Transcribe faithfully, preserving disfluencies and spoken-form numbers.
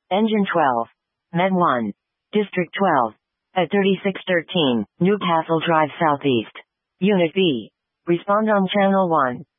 Engine twelve. Med one. District twelve. At thirty-six thirteen, Newcastle Drive Southeast. Unit B. Respond on Channel one.